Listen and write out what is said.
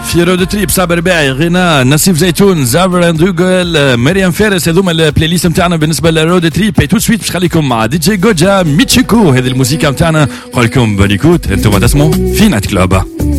في رود تريب صابر رباعي غنى نصيف زيتون زافر اندوغل مريم فارس. هذوما البلاي ليست نتاعنا بالنسبه لرود تريب. تو سويت باش نخليكم مع دي جي جوجا ميتشيكو. هذه الموسيقى نتاعنا نقول لكم بونيكوت. انتم تسمعوا في نايت كلوب.